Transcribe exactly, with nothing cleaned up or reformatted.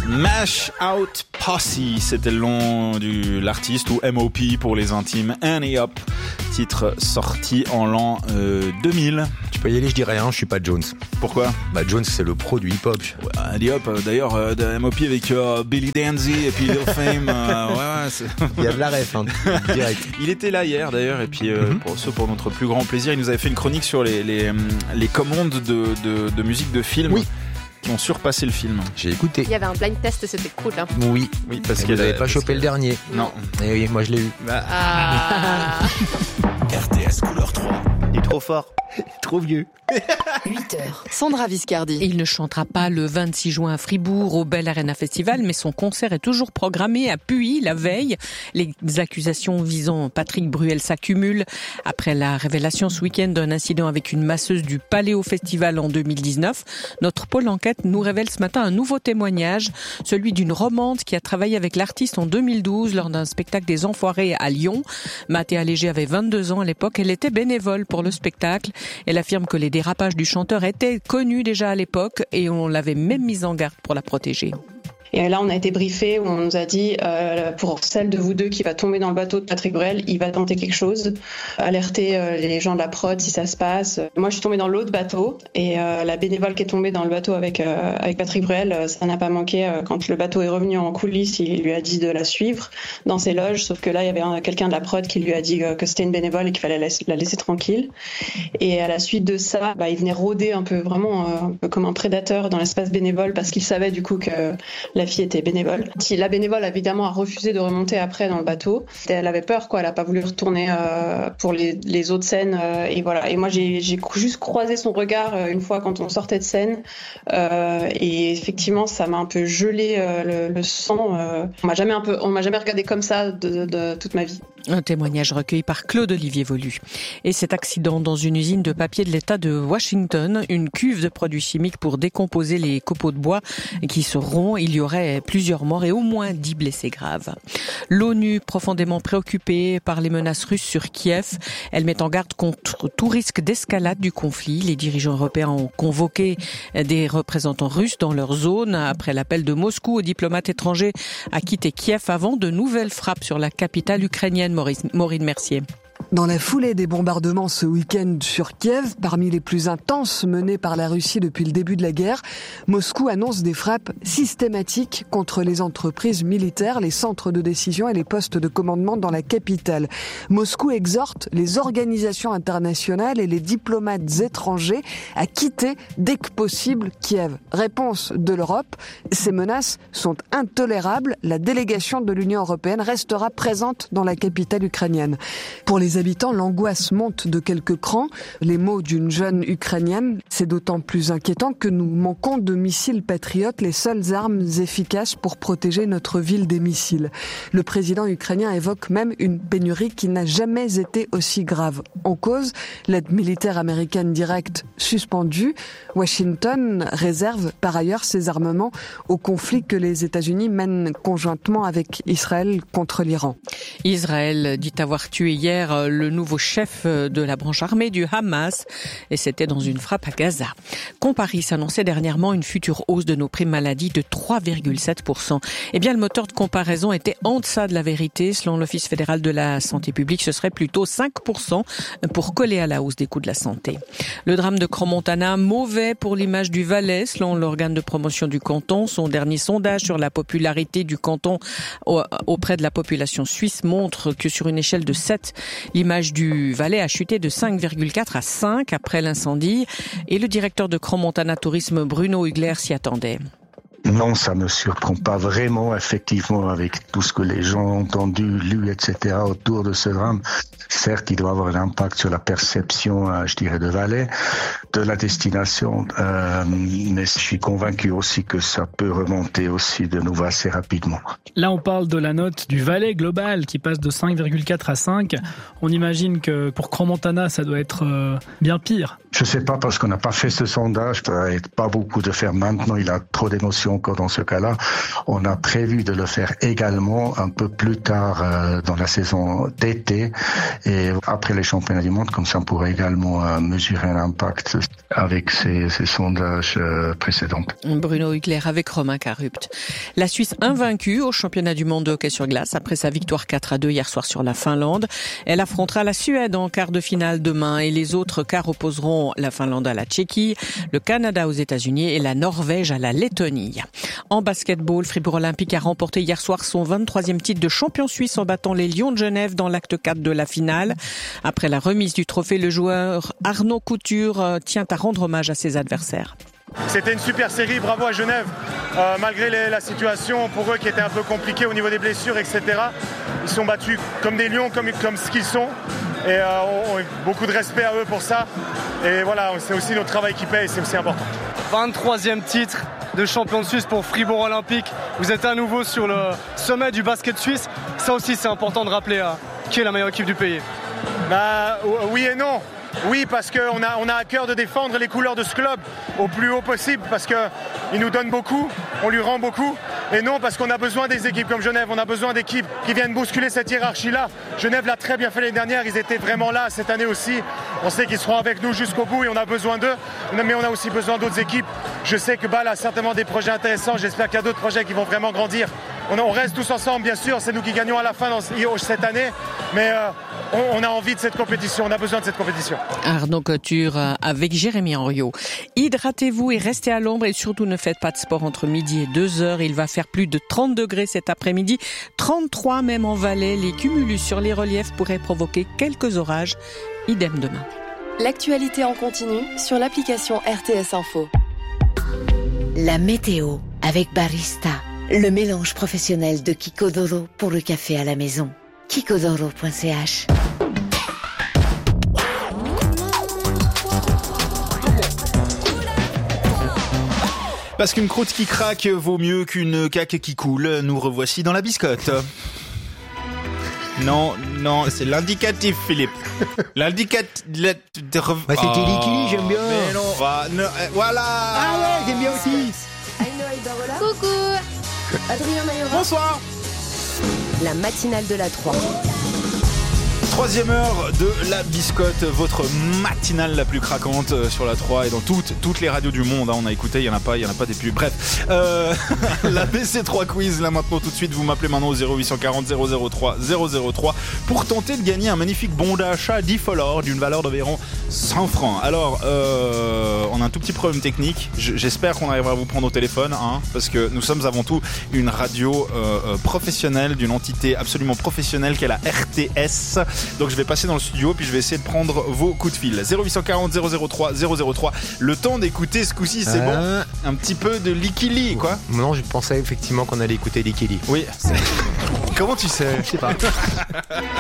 Mash Out Posse, c'était le nom de l'artiste, ou M O P pour les intimes. Annie Hop, titre sorti en l'an euh, deux mille. Tu peux y aller, je dirais rien, je suis pas Jones. Pourquoi ? Bah Jones, c'est le pro du hip-hop. Ouais, Annie Hop, euh, d'ailleurs, euh, de M O P avec euh, Billy Danzy et puis Lil Fame. Euh, ouais, ouais, c'est... Il y a de la ref, hein, direct. Il était là hier d'ailleurs, et puis euh, mm-hmm. pour ce, pour notre plus grand plaisir, il nous avait fait une chronique sur les, les, les commandes de, de, de musique de film. Oui. Qui ont surpassé le film. J'ai écouté. Il y avait un blind test, c'était cool. Hein. Oui, oui, parce que vous n'avez pas chopé que... le dernier. Non. Et oui, moi je l'ai eu. Bah... Ah. R T S couleur trois. Il est trop fort. Trop vieux. huit heures. Sandra Viscardi. Il ne chantera pas le vingt-six juin à Fribourg au Bell Arena Festival, mais son concert est toujours programmé à Puy la veille. Les accusations visant Patrick Bruel s'accumulent après la révélation ce week-end d'un incident avec une masseuse du Paléo Festival en deux mille dix-neuf. Notre pôle enquête nous révèle ce matin un nouveau témoignage, celui d'une romande qui a travaillé avec l'artiste en deux mille douze lors d'un spectacle des Enfoirés à Lyon. Mathéa Léger avait vingt-deux ans à l'époque. Elle était bénévole pour le spectacle. Elle affirme que les dérapages du chanteur étaient connus déjà à l'époque et on l'avait même mise en garde pour la protéger. Et là, on a été briefé où on nous a dit, euh, pour celle de vous deux qui va tomber dans le bateau de Patrick Bruel, il va tenter quelque chose. Alerter euh, les gens de la prod si ça se passe. Moi, je suis tombée dans l'autre bateau et euh, la bénévole qui est tombée dans le bateau avec euh, avec Patrick Bruel, euh, ça n'a pas manqué. Euh, quand le bateau est revenu en coulisses, il lui a dit de la suivre dans ses loges. Sauf que là, il y avait un, quelqu'un de la prod qui lui a dit euh, que c'était une bénévole et qu'il fallait la, la laisser tranquille. Et à la suite de ça, bah, il venait rôder un peu, vraiment euh, un peu comme un prédateur dans l'espace bénévole parce qu'il savait du coup que la fille était bénévole. La bénévole, évidemment, a refusé de remonter après dans le bateau. Elle avait peur, quoi. Elle a pas voulu retourner euh, pour les, les autres scènes. Euh, et voilà. Et moi, j'ai, j'ai juste croisé son regard euh, une fois quand on sortait de scène. Euh, et effectivement, ça m'a un peu gelé euh, le, le sang. Euh. On m'a jamais un peu, on m'a jamais regardé comme ça de, de toute ma vie. Un témoignage recueilli par Claude-Olivier Volu. Et cet accident dans une usine de papier de l'État de Washington, une cuve de produits chimiques pour décomposer les copeaux de bois qui se rompt. Il y aurait plusieurs morts et au moins dix blessés graves. L'ONU, profondément préoccupée par les menaces russes sur Kiev, elle met en garde contre tout risque d'escalade du conflit. Les dirigeants européens ont convoqué des représentants russes dans leur zone après l'appel de Moscou aux diplomates étrangers à quitter Kiev avant de nouvelles frappes sur la capitale ukrainienne. Maureen Mercier. Dans la foulée des bombardements ce week-end sur Kiev, parmi les plus intenses menés par la Russie depuis le début de la guerre, Moscou annonce des frappes systématiques contre les entreprises militaires, les centres de décision et les postes de commandement dans la capitale. Moscou exhorte les organisations internationales et les diplomates étrangers à quitter dès que possible Kiev. Réponse de l'Europe, ces menaces sont intolérables. La délégation de l'Union européenne restera présente dans la capitale ukrainienne. Pour les habitants, l'angoisse monte de quelques crans. Les mots d'une jeune Ukrainienne, c'est d'autant plus inquiétant que nous manquons de missiles patriotes, les seules armes efficaces pour protéger notre ville des missiles. Le président ukrainien évoque même une pénurie qui n'a jamais été aussi grave. En cause, l'aide militaire américaine directe suspendue. Washington réserve par ailleurs ses armements au conflit que les États-Unis mènent conjointement avec Israël contre l'Iran. Israël dit avoir tué hier le nouveau chef de la branche armée du Hamas, et c'était dans une frappe à Gaza. Comparis annonçait dernièrement une future hausse de nos primes maladie de trois virgule sept pour cent. Eh bien, le moteur de comparaison était en deçà de la vérité. Selon l'Office fédéral de la santé publique, ce serait plutôt cinq pour cent pour coller à la hausse des coûts de la santé. Le drame de Crans-Montana, mauvais pour l'image du Valais, selon l'organe de promotion du canton. Son dernier sondage sur la popularité du canton auprès de la population suisse montre que sur une échelle de sept, l'image du Valais a chuté de cinq virgule quatre à cinq après l'incendie. Et le directeur de Crans-Montana Tourisme, Bruno Hugler, s'y attendait. Non, ça me surprend pas vraiment, effectivement, avec tout ce que les gens ont entendu, lu, et cetera autour de ce drame. Certes, il doit avoir un impact sur la perception, euh, je dirais, de Valais, de la destination, euh, mais je suis convaincu aussi que ça peut remonter aussi de nouveau assez rapidement. Là, on parle de la note du Valais global qui passe de cinq virgule quatre à cinq. On imagine que pour Crans-Montana, ça doit être euh, bien pire. Je sais pas, parce qu'on n'a pas fait ce sondage, peut-être pas beaucoup de faire maintenant, il a trop d'émotions donc dans ce cas-là, on a prévu de le faire également un peu plus tard euh, dans la saison d'été et après les championnats du monde, comme ça on pourrait également euh, mesurer l'impact avec ces, ces sondages euh, précédents. Bruno Hugler avec Romain Carupt. La Suisse invaincue au championnat du monde de hockey sur glace après sa victoire quatre à deux hier soir sur la Finlande. Elle affrontera la Suède en quart de finale demain et les autres quarts opposeront la Finlande à la Tchéquie, le Canada aux États-Unis et la Norvège à la Lettonie. En basketball, Fribourg Olympique a remporté hier soir son vingt-troisième titre de champion suisse en battant les Lions de Genève dans l'acte quatre de la finale. Après la remise du trophée, le joueur Arnaud Couture tient à rendre hommage à ses adversaires. C'était une super série, bravo à Genève, euh, malgré les, la situation pour eux qui était un peu compliquée au niveau des blessures, et cetera. Ils sont battus comme des lions, comme, comme ce qu'ils sont, et euh, on, on, beaucoup de respect à eux pour ça. Et voilà, c'est aussi notre travail qui paye, c'est aussi important. vingt-troisième titre de champion de Suisse pour Fribourg Olympique. Vous êtes à nouveau sur le sommet du basket suisse. Ça aussi, c'est important de rappeler euh, qui est la meilleure équipe du pays. Bah, oui et non. Oui, parce qu'on a, on a à cœur de défendre les couleurs de ce club au plus haut possible, parce qu'il nous donne beaucoup, on lui rend beaucoup. Et non, parce qu'on a besoin des équipes comme Genève, on a besoin d'équipes qui viennent bousculer cette hiérarchie-là. Genève l'a très bien fait l'année dernière, ils étaient vraiment là cette année aussi. On sait qu'ils seront avec nous jusqu'au bout et on a besoin d'eux. Mais on a aussi besoin d'autres équipes. Je sais que Bâle a certainement des projets intéressants, j'espère qu'il y a d'autres projets qui vont vraiment grandir. On, on reste tous ensemble, bien sûr, c'est nous qui gagnons à la fin dans, cette année. Mais euh, on, on a envie de cette compétition, on a besoin de cette compétition. Arnaud Couture avec Jérémy Henriot. Hydratez-vous et restez à l'ombre et surtout ne faites pas de sport entre midi et deux heures. Il va faire plus de trente degrés cet après-midi, trente-trois même en Valais. Les cumulus sur les reliefs pourraient provoquer quelques orages. Idem demain. L'actualité en continu sur l'application R T S Info. La météo avec Barista, le mélange professionnel de Kikodoro pour le café à la maison. kikodoro point c h. Parce qu'une croûte qui craque vaut mieux qu'une caque qui coule, nous revoici dans la biscotte. Non, non, c'est l'indicatif, Philippe. L'indicatif... Bah, c'était Likili, j'aime bien. Mais non, bah, ne, euh, voilà. Ah ouais, j'aime bien aussi. Coucou Adrien Mayora. Bonsoir. La matinale de la trois. Troisième heure de la biscotte, votre matinale la plus craquante sur la trois et dans toutes, toutes les radios du monde. Hein, on a écouté, il n'y en a pas, il n'y en a pas des plus. Bref, euh, la B C trois quiz, là maintenant tout de suite, vous m'appelez maintenant au zéro huit cent quarante zéro zéro trois zéro zéro trois pour tenter de gagner un magnifique bon d'achat d'Ifolor d'une valeur d'environ cent francs. Alors, euh, on a un tout petit problème technique. J'espère qu'on arrivera à vous prendre au téléphone, hein, parce que nous sommes avant tout une radio euh, professionnelle, d'une entité absolument professionnelle qu'est la R T S. Donc je vais passer dans le studio puis je vais essayer de prendre vos coups de fil. zéro huit cent quarante zéro zéro trois zéro zéro trois. Le temps d'écouter ce coup-ci, c'est euh... bon. Un petit peu de Likili, quoi. Non, je pensais effectivement qu'on allait écouter Likili. Oui. Comment tu sais? Je sais pas.